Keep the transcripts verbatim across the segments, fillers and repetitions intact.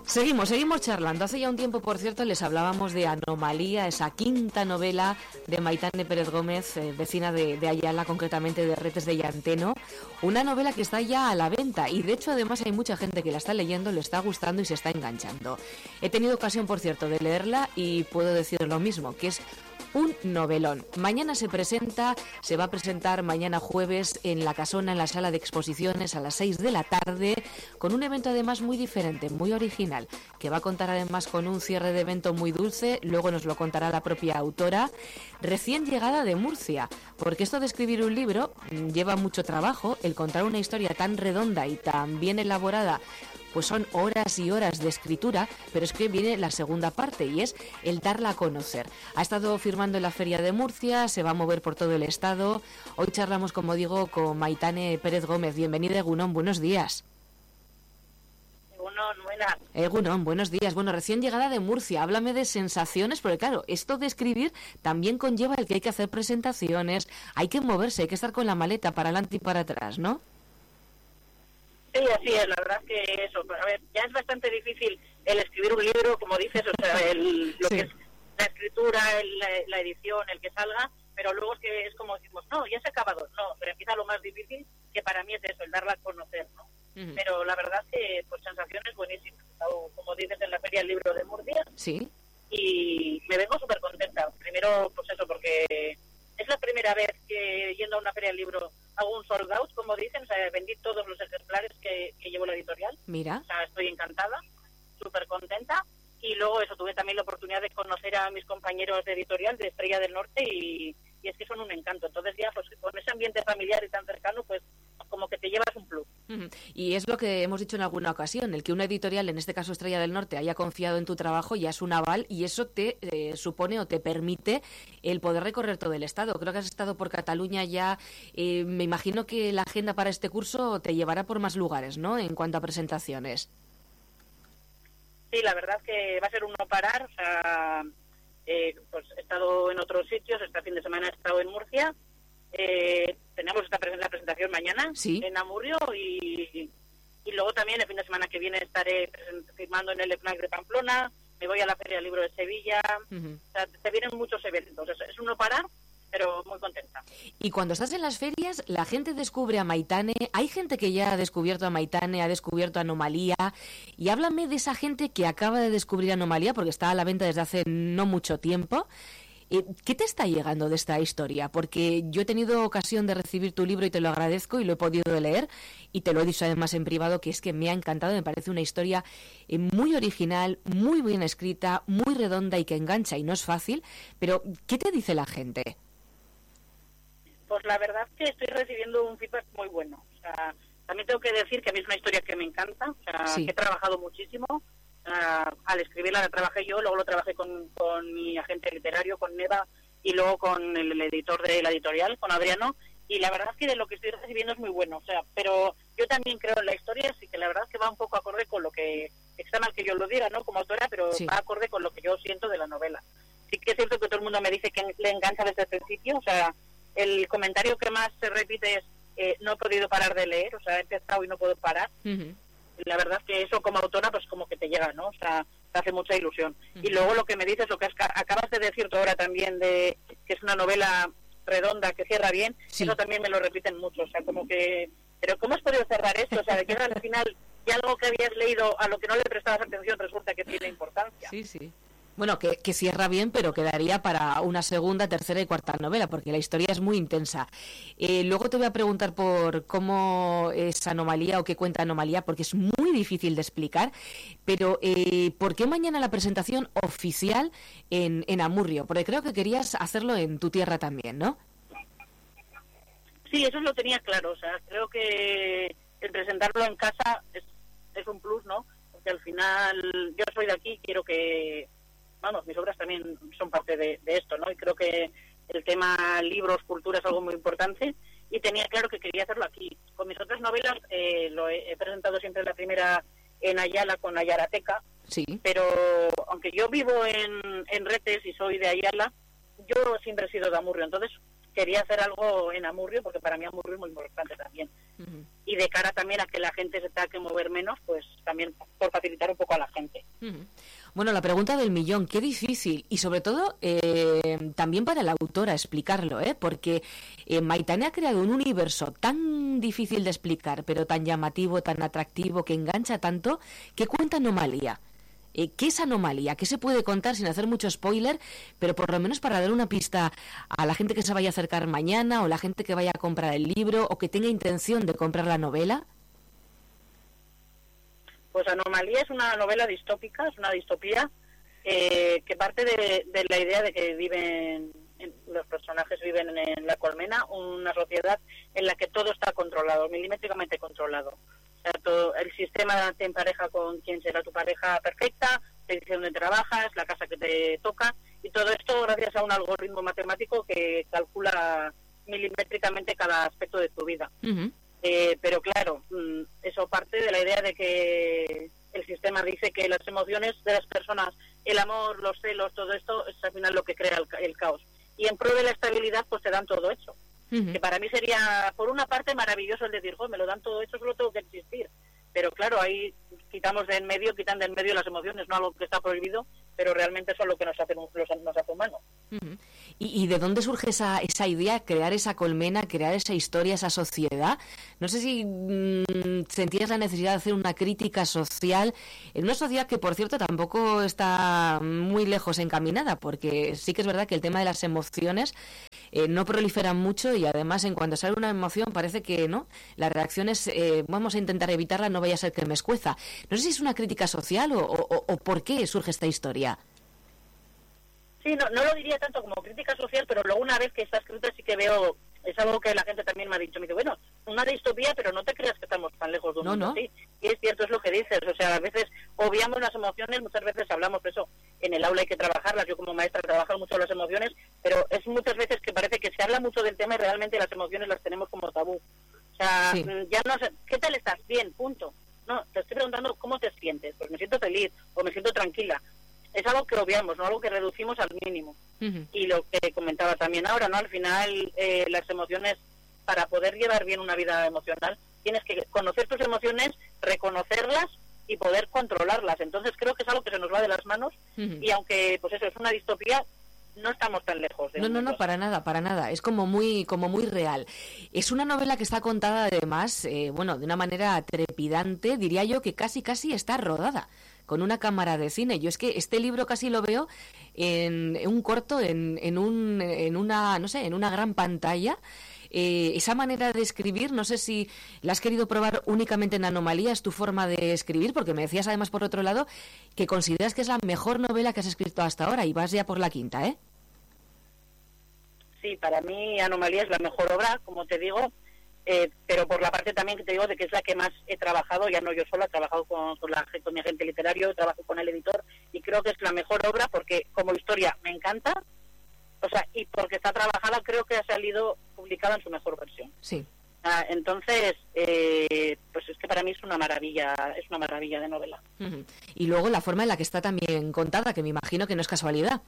Seguimos, seguimos charlando. Hace ya un tiempo, por cierto, les hablábamos de Anomalía, esa quinta novela de Maitane Pérez Gómez, eh, vecina de, de Ayala, concretamente de Retes de Llanteno. Una novela que está ya a la venta y, de hecho, además hay mucha gente que la está leyendo, le está gustando y se está enganchando. He tenido ocasión, por cierto, de leerla y puedo decir lo mismo, que es un novelón. Mañana se presenta, se va a presentar mañana jueves en La Casona, en la sala de exposiciones a las seis de la tarde, con un evento además muy diferente, muy original, que va a contar además con un cierre de evento muy dulce. Luego nos lo contará la propia autora, recién llegada de Murcia, porque esto de escribir un libro lleva mucho trabajo. El contar una historia tan redonda y tan bien elaborada, pues son horas y horas de escritura, pero es que viene la segunda parte y es el darla a conocer. Ha estado firmando en la Feria de Murcia, se va a mover por todo el estado. Hoy charlamos, como digo, con Maitane Pérez Gómez. Bienvenida, Egunon, buenos días. Egunon, buenas. Egunon, buenos días. Bueno, recién llegada de Murcia, háblame de sensaciones, porque claro, esto de escribir también conlleva el que hay que hacer presentaciones, hay que moverse, hay que estar con la maleta para adelante y para atrás, ¿no? Sí, así es, la verdad que eso, a ver, ya es bastante difícil el escribir un libro, como dices, o sea, el, lo sí. que es la escritura, el, la, la edición, el que salga, pero luego es que es como decimos, no, ya se ha acabado, no, pero empieza lo más difícil, que para mí es eso, el darla a conocer, ¿no? Uh-huh. Pero la verdad que, pues, sensaciones buenísimas. He estado, como dices, en la Feria del Libro de Murcia, sí, y me vengo súper contenta. Primero, pues eso, porque es la primera vez que yendo a una Feria del Libro hago un sold out, como dicen, o sea, vendí todos los ejemplares que, que llevo la editorial. Mira. O sea, estoy encantada, súper contenta. Y luego eso, tuve también la oportunidad de conocer a mis compañeros de editorial de Estrella del Norte y, y es que son un encanto. Entonces ya, pues con ese ambiente familiar y tan cercano, pues como que te llevas un plus. Uh-huh. Y es lo que hemos dicho en alguna ocasión, el que una editorial, en este caso Estrella del Norte, haya confiado en tu trabajo ya es un aval y eso te eh, supone o te permite el poder recorrer todo el estado. Creo que has estado por Cataluña ya, eh, me imagino que la agenda para este curso te llevará por más lugares, ¿no?, en cuanto a presentaciones. Sí, la verdad que va a ser un no parar, o sea, eh, pues he estado en otros sitios, este fin de semana he estado en Murcia. Eh, tenemos esta pre- la presentación mañana, ¿sí?, en Amurrio y, y luego también el fin de semana que viene estaré firmando en el FNAC de Pamplona, me voy a la Feria del Libro de Sevilla, uh-huh. O sea, te vienen muchos eventos, es, es un no parar, pero muy contenta. Y cuando estás en las ferias, la gente descubre a Maitane, hay gente que ya ha descubierto a Maitane, ha descubierto Anomalía, y háblame de esa gente que acaba de descubrir Anomalía, porque está a la venta desde hace no mucho tiempo. ¿Qué te está llegando de esta historia? Porque yo he tenido ocasión de recibir tu libro y te lo agradezco y lo he podido leer y te lo he dicho además en privado, que es que me ha encantado, me parece una historia muy original, muy bien escrita, muy redonda y que engancha y no es fácil, pero ¿qué te dice la gente? Pues la verdad es que estoy recibiendo un feedback muy bueno. O sea, también tengo que decir que a mí es una historia que me encanta, o sea, sí. que he trabajado muchísimo. Uh, al escribirla la trabajé yo, luego lo trabajé con, con mi agente literario, con Neva, y luego con el, el editor de la editorial, con Adriano, y la verdad es que de lo que estoy recibiendo es muy bueno, o sea, pero yo también creo en la historia, así que la verdad es que va un poco acorde con lo que, está mal que yo lo diga, ¿no?, como autora, pero sí. va acorde con lo que yo siento de la novela. Sí que es cierto que todo el mundo me dice que le engancha desde el principio, o sea, el comentario que más se repite es eh, no he podido parar de leer, o sea, he empezado y no puedo parar. Uh-huh. La verdad es que eso como autora pues como que te llega, ¿no? O sea, te hace mucha ilusión. Uh-huh. Y luego lo que me dices, lo que es, acabas de decir tú ahora también, de que es una novela redonda, que cierra bien, sí. Eso también me lo repiten mucho, o sea, como que, pero ¿cómo has podido cerrar esto? O sea, de que al final ya algo que habías leído, a lo que no le prestabas atención, resulta que tiene importancia. Sí, sí. Bueno, que, que cierra bien, pero quedaría para una segunda, tercera y cuarta novela, porque la historia es muy intensa. Eh, luego te voy a preguntar por cómo es Anomalía o qué cuenta Anomalía, porque es muy difícil de explicar, pero eh, ¿por qué mañana la presentación oficial en, en Amurrio? Porque creo que querías hacerlo en tu tierra también, ¿no? Sí, eso lo tenía claro, o sea, creo que el presentarlo en casa es, es un plus, ¿no? Porque al final yo soy de aquí, quiero que... Vamos, mis obras también son parte de, de esto, ¿no? Y creo que el tema libros, cultura es algo muy importante y tenía claro que quería hacerlo aquí. Con mis otras novelas eh, lo he, he presentado siempre la primera en Ayala con Ayalateca, sí. Pero aunque yo vivo en, en Retes y soy de Ayala, yo siempre he sido de Amurrio, entonces quería hacer algo en Amurrio porque para mí Amurrio es muy importante también. uh-huh. y de cara también a que la gente se tenga que mover menos, pues también por facilitar un poco a la gente. Uh-huh. Bueno, la pregunta del millón, qué difícil, y sobre todo eh, también para la autora explicarlo, ¿eh? Porque eh, Maitane ha creado un universo tan difícil de explicar, pero tan llamativo, tan atractivo, que engancha tanto, que cuenta Anomalía. Eh, ¿Qué es Anomalía? ¿Qué se puede contar sin hacer mucho spoiler, pero por lo menos para dar una pista a la gente que se vaya a acercar mañana, o la gente que vaya a comprar el libro, o que tenga intención de comprar la novela? Pues Anomalía es una novela distópica, es una distopía eh, que parte de, de la idea de que viven, en, los personajes viven en la colmena, una sociedad en la que todo está controlado, milimétricamente controlado. O sea, todo, el sistema te empareja con quién será tu pareja perfecta, te dice dónde trabajas, la casa que te toca, y todo esto gracias a un algoritmo matemático que calcula milimétricamente cada aspecto de tu vida. Uh-huh. Eh, pero claro, eso parte de la idea de que el sistema dice que las emociones de las personas, el amor, los celos, todo esto es al final lo que crea el, el caos. Y en pro de la estabilidad pues te dan todo hecho. Uh-huh. Que para mí sería, por una parte, maravilloso el decir, oh, me lo dan todo hecho, solo tengo que existir. Pero claro, ahí quitamos de en medio, quitan de en medio las emociones, no algo que está prohibido, pero realmente eso es lo que nos hace, nos hace humanos. Uh-huh. ¿Y, ¿Y de dónde surge esa, esa idea, crear esa colmena, crear esa historia, esa sociedad? No sé si mmm, sentías la necesidad de hacer una crítica social en una sociedad que, por cierto, tampoco está muy lejos encaminada, porque sí que es verdad que el tema de las emociones eh, no proliferan mucho, y además en cuanto sale una emoción parece que no, la reacción es eh, vamos a intentar evitarla, no vaya a ser que me escueza. No sé si es una crítica social o, o, o por qué surge esta historia. Sí, no, no lo diría tanto como crítica social, pero luego una vez que está escrita sí que veo, es algo que la gente también me ha dicho, me dice, bueno, una distopía, pero no te creas que estamos tan lejos de un no, mundo no. así. Y es cierto, es lo que dices, o sea, a veces obviamos las emociones, muchas veces hablamos de eso, en el aula hay que trabajarlas, yo como maestra trabajo mucho las emociones, pero es muchas veces que parece que se habla mucho del tema y realmente las emociones las tenemos como tabú. O sea, sí. ya no sé, ¿qué tal estás? Bien, punto. No, te estoy preguntando cómo te sientes, pues me siento feliz o me siento tranquila. Es algo que obviamos, no algo que reducimos al mínimo. Uh-huh. Y lo que comentaba también ahora, ¿no? Al final, eh, las emociones, para poder llevar bien una vida emocional, tienes que conocer tus emociones, reconocerlas y poder controlarlas. Entonces creo que es algo que se nos va de las manos uh-huh. y aunque, pues eso, es una distopía, no estamos tan lejos de no, no, no, para nada, para nada. Es como muy, como muy real. Es una novela que está contada además, eh, bueno, de una manera trepidante, diría yo que casi, casi está rodada con una cámara de cine. Yo es que este libro casi lo veo en, en un corto, en, en un, en una, no sé, en una gran pantalla. Eh, esa manera de escribir, no sé si la has querido probar únicamente en Anomalía, es tu forma de escribir, porque me decías además por otro lado que consideras que es la mejor novela que has escrito hasta ahora y vas ya por la quinta, ¿eh? Sí, para mí Anomalía es la mejor obra, como te digo, eh, pero por la parte también que te digo de que es la que más he trabajado, ya no yo sola, he trabajado con, con, la, con mi agente literario, trabajo con el editor y creo que es la mejor obra porque como historia me encanta, o sea, y porque está trabajada creo que ha salido publicada en su mejor versión. Sí. Ah, entonces, eh, pues es que para mí es una maravilla, es una maravilla de novela. Uh-huh. Y luego la forma en la que está también contada, que me imagino que no es casualidad.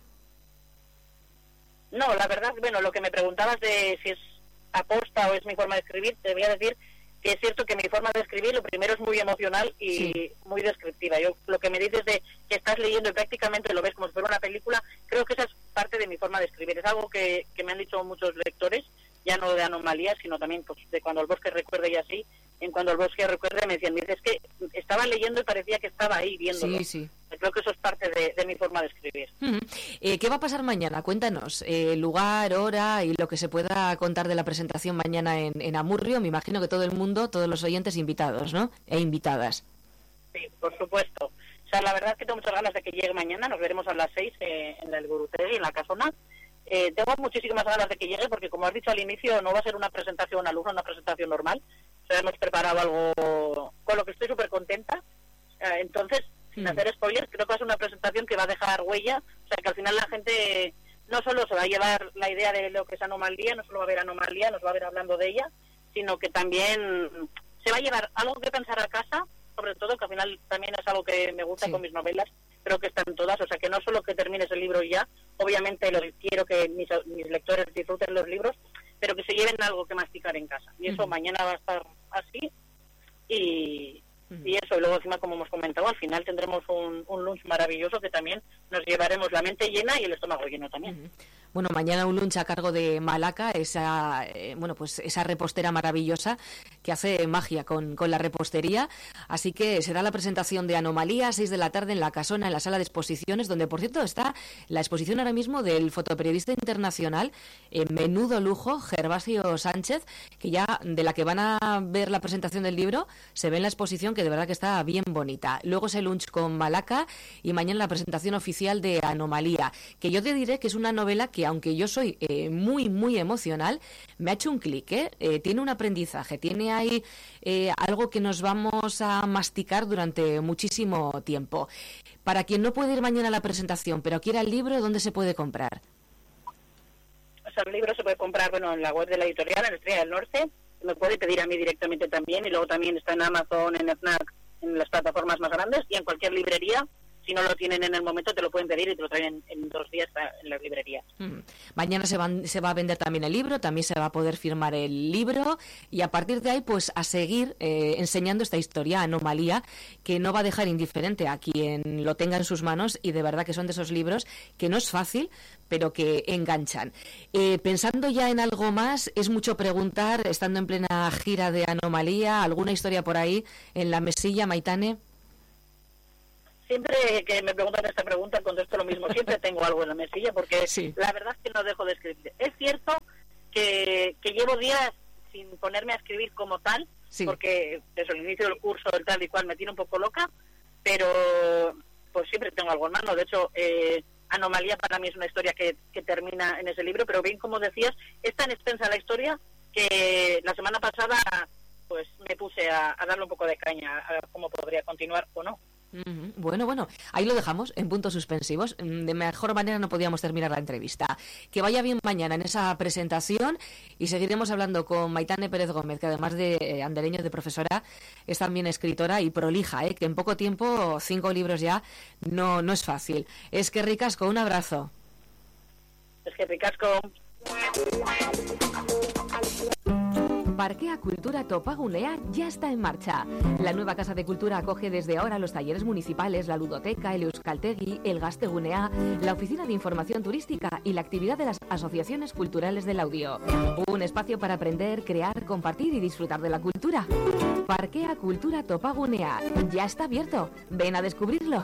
No, la verdad, bueno, lo que me preguntabas de si es aposta o es mi forma de escribir, te voy a decir que es cierto que mi forma de escribir, lo primero es muy emocional y sí. muy descriptiva. Yo lo que me dices de que estás leyendo y prácticamente lo ves como si fuera una película, creo que esa es parte de mi forma de escribir. Es algo que, que me han dicho muchos lectores, ya no de Anomalía, sino también pues, de Cuando el bosque recuerde y así. En Cuando el bosque recuerde me decían, es que estaba leyendo y parecía que estaba ahí viéndolo. Sí, sí. Creo que eso es parte de, de mi forma de escribir. Uh-huh. Eh, ¿Qué va a pasar mañana? Cuéntanos, eh, lugar, hora y lo que se pueda contar de la presentación mañana en, en Amurrio. Me imagino que todo el mundo, todos los oyentes invitados, ¿no? E invitadas. Sí, por supuesto. O sea, la verdad es que tengo muchas ganas de que llegue mañana. Nos veremos a las seis eh, en el Gurutegui, en la Casona. Eh, tengo muchísimas ganas de que llegue porque, como has dicho al inicio, no va a ser una presentación al alumno, una presentación normal. O sea, hemos preparado algo con lo que estoy súper contenta. Eh, entonces, sin hacer spoilers, creo que es una presentación que va a dejar huella, o sea que al final la gente no solo se va a llevar la idea de lo que es Anomalía, no solo va a ver Anomalía, nos va a ver hablando de ella, sino que también se va a llevar algo que pensar a casa, sobre todo que al final también es algo que me gusta sí. con mis novelas, creo que están todas, o sea que no solo que termines el libro y ya, obviamente lo quiero que mis, mis lectores disfruten los libros, pero que se lleven algo que masticar en casa, y eso uh-huh. mañana va a estar así. Y, y eso, y luego encima, como hemos comentado, al final tendremos un, un lunch maravilloso que también nos llevaremos la mente llena y el estómago lleno también. Uh-huh. Bueno, mañana un lunch a cargo de Malaca, esa eh, bueno pues esa repostera maravillosa que hace magia con, con la repostería. Así que será la presentación de Anomalía a seis de la tarde en La Casona, en la sala de exposiciones, donde por cierto está la exposición ahora mismo del fotoperiodista internacional en menudo lujo, Gervasio Sánchez, que ya de la que van a ver la presentación del libro se ve en la exposición, que de verdad que está bien bonita. Luego ese lunch con Malaca y mañana la presentación oficial de Anomalía, que yo te diré que es una novela que, aunque yo soy eh, muy, muy emocional, me ha hecho un clic, ¿eh? Eh, tiene un aprendizaje, tiene ahí eh, algo que nos vamos a masticar durante muchísimo tiempo. Para quien no puede ir mañana a la presentación, pero quiera el libro, ¿dónde se puede comprar? O sea, el libro se puede comprar, bueno, en la web de la editorial, en Estrella del Norte, me puede pedir a mí directamente también, y luego también está en Amazon, en FNAC, en las plataformas más grandes, y en cualquier librería. Si no lo tienen en el momento, te lo pueden pedir y te lo traen en, en dos días en las librerías. Mm. Mañana se, van, se va a vender también el libro, también se va a poder firmar el libro, y a partir de ahí, pues a seguir eh, enseñando esta historia, Anomalía, que no va a dejar indiferente a quien lo tenga en sus manos, y de verdad que son de esos libros que no es fácil, pero que enganchan. Eh, pensando ya en algo más, es mucho preguntar, estando en plena gira de Anomalía, ¿alguna historia por ahí en la mesilla, Maitane? Siempre que me preguntan esta pregunta contesto lo mismo, siempre tengo algo en la mesilla, porque sí. La verdad es que no dejo de escribir. Es cierto que, que llevo días sin ponerme a escribir como tal, sí. Porque desde el inicio del curso, el tal y cual, me tiene un poco loca, pero pues siempre tengo algo en mano. De hecho, eh, Anomalía para mí es una historia que, que termina en ese libro, pero bien, como decías, es tan extensa la historia que la semana pasada pues me puse a, a darle un poco de caña a ver cómo podría continuar o no. Uh-huh. Bueno, bueno, ahí lo dejamos en puntos suspensivos. De mejor manera no podíamos terminar la entrevista. Que vaya bien mañana en esa presentación, y seguiremos hablando con Maitane Pérez Gómez, que además de eh, andereño, de profesora, es también escritora y prolija, ¿eh? Que en poco tiempo, cinco libros ya, no, no es fácil. Es que ricasco, un abrazo. Es que ricasco. Parquea Cultura Topagunea ya está en marcha. La nueva Casa de Cultura acoge desde ahora los talleres municipales, la ludoteca, el Euskaltegui, el Gaztegunea, la oficina de información turística y la actividad de las asociaciones culturales del audio. Un espacio para aprender, crear, compartir y disfrutar de la cultura. Parquea Cultura Topagunea ya está abierto. Ven a descubrirlo.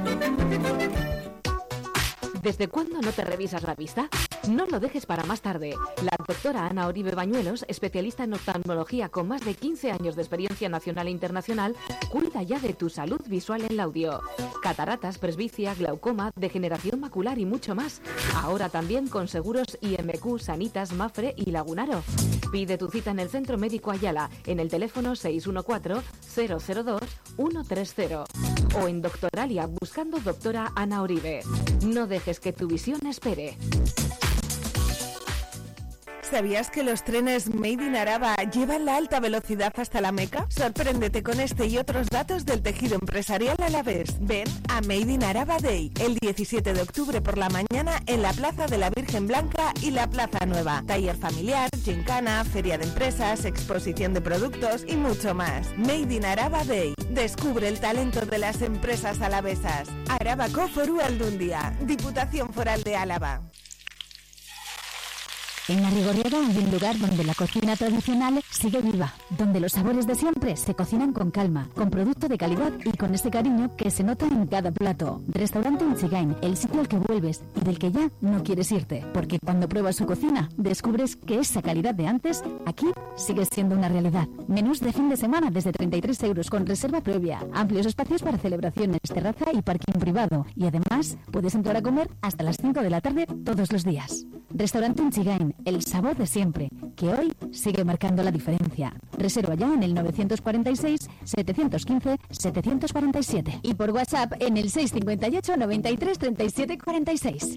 ¿Desde cuándo no te revisas la vista? No lo dejes para más tarde. La doctora Ana Oribe Bañuelos, especialista en oftalmología con más de quince años de experiencia nacional e internacional, cuida ya de tu salud visual en Laudio. Cataratas, presbicia, glaucoma, degeneración macular y mucho más. Ahora también con seguros I M Q, Sanitas, Mafre y Lagunaro. Pide tu cita en el Centro Médico Ayala, en el teléfono seis uno cuatro, cero cero dos, uno tres cero. O en Doctoralia, buscando doctora Ana Oribe. No dejes que tu visión espere. ¿Sabías que los trenes Made in Araba llevan la alta velocidad hasta la Meca? Sorpréndete con este y otros datos del tejido empresarial alavés. Ven a Made in Araba Day el diecisiete de octubre por la mañana en la Plaza de la Virgen Blanca y la Plaza Nueva. Taller familiar, gincana, feria de empresas, exposición de productos y mucho más. Made in Araba Day. Descubre el talento de las empresas alavesas. Arabako Foru Aldundia, Diputación Foral de Álava. En La Rigorriaga hay un lugar donde la cocina tradicional sigue viva, donde los sabores de siempre se cocinan con calma, con producto de calidad y con ese cariño que se nota en cada plato. Restaurante Inchigain, el sitio al que vuelves y del que ya no quieres irte, porque cuando pruebas su cocina descubres que esa calidad de antes aquí sigue siendo una realidad. Menús de fin de semana desde treinta y tres euros con reserva previa, amplios espacios para celebraciones, terraza y parking privado, y además puedes entrar a comer hasta las cinco de la tarde todos los días. Restaurante Inchigain, el sabor de siempre, que hoy sigue marcando la diferencia. Reserva ya en el novecientos cuarenta y seis, setecientos quince, setecientos cuarenta y siete y por WhatsApp en el seiscientos cincuenta y ocho, noventa y tres, treinta y siete, cuarenta y seis.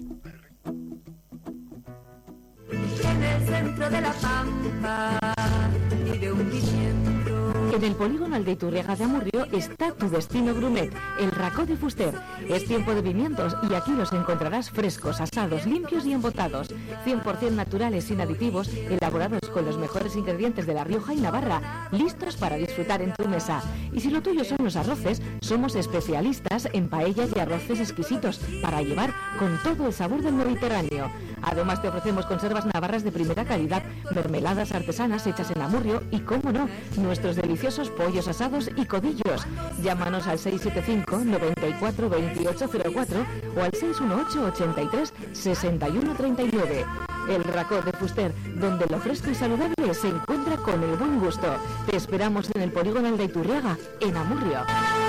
En el centro de la pampa y de un pimiento. En el polígono Aldeiturriaga de Amurrio está tu destino gourmet, el Racó de Fuster. Es tiempo de pimientos y aquí los encontrarás frescos, asados, limpios y embotados. cien por ciento naturales, sin aditivos, elaborados con los mejores ingredientes de La Rioja y Navarra, listos para disfrutar en tu mesa. Y si lo tuyo son los arroces, somos especialistas en paellas y arroces exquisitos para llevar con todo el sabor del Mediterráneo. Además te ofrecemos conservas navarras de primera calidad, mermeladas artesanas hechas en Amurrio y, cómo no, nuestros deliciosos pollos asados y codillos. Llámanos al seis siete cinco, noventa y cuatro, veintiocho cero cuatro o al seis uno ocho, ochenta y tres, sesenta y uno treinta y nueve. El Racó de Fuster, donde lo fresco y saludable se encuentra con el buen gusto. Te esperamos en el polígono Aldeiturriaga, en Amurrio.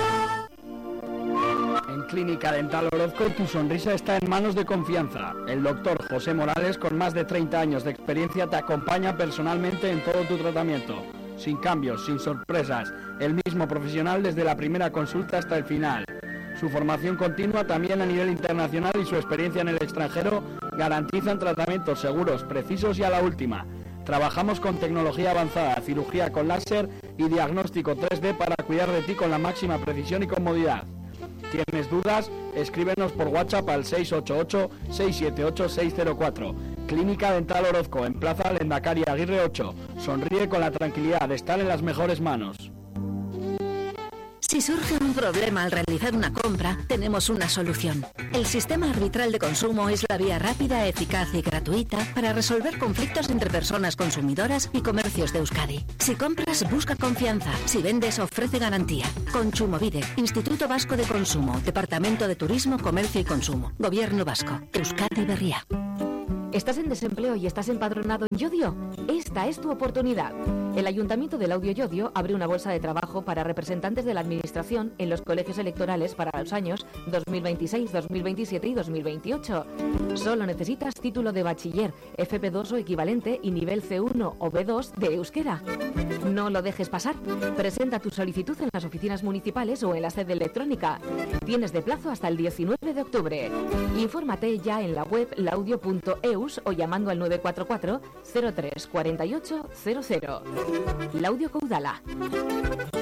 En Clínica Dental Orozco tu sonrisa está en manos de confianza. El doctor José Morales, con más de treinta años de experiencia, te acompaña personalmente en todo tu tratamiento. Sin cambios, sin sorpresas, el mismo profesional desde la primera consulta hasta el final. Su formación continua también a nivel internacional y su experiencia en el extranjero garantizan tratamientos seguros, precisos y a la última. Trabajamos con tecnología avanzada, cirugía con láser y diagnóstico tres D para cuidar de ti con la máxima precisión y comodidad. ¿Tienes dudas? Escríbenos por WhatsApp al seis ocho ocho, seis siete ocho, seis cero cuatro. Clínica Dental Orozco, en Plaza Lendakari Aguirre ocho. Sonríe con la tranquilidad de estar en las mejores manos. Si surge un problema al realizar una compra, tenemos una solución. El Sistema Arbitral de Consumo es la vía rápida, eficaz y gratuita para resolver conflictos entre personas consumidoras y comercios de Euskadi. Si compras, busca confianza. Si vendes, ofrece garantía. Kontsumobide, Instituto Vasco de Consumo, Departamento de Turismo, Comercio y Consumo, Gobierno Vasco, Euskadi Berria. ¿Estás en desempleo y estás empadronado en Llodio? Esta es tu oportunidad. El Ayuntamiento de Laudio Llodio abre una bolsa de trabajo para representantes de la Administración en los colegios electorales para los años dos mil veintiséis, dos mil veintisiete y dos mil veintiocho. Solo necesitas título de bachiller, F P dos o equivalente y nivel C uno o B dos de euskera. No lo dejes pasar. Presenta tu solicitud en las oficinas municipales o en la sede electrónica. Tienes de plazo hasta el diecinueve de octubre. Infórmate ya en la web laudio punto eus o llamando al nueve cuatro cuatro, cero tres, cuatro ocho cero cero. Laudio Caudala.